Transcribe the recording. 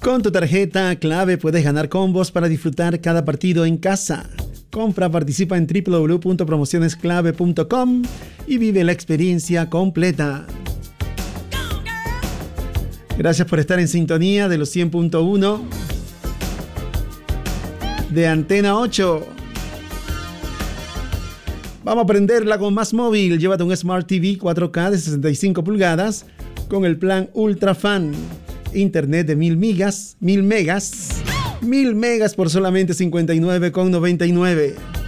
Con tu tarjeta Clave puedes ganar combos para disfrutar cada partido en casa. Compra, participa en www.promocionesclave.com y vive la experiencia completa. Gracias por estar en sintonía de los 100.1 de Antena 8. Vamos a prenderla con más móvil. Llévate un Smart TV 4K de 65 pulgadas con el plan Ultra Fan. Internet de 1000 megas por solamente $59,99.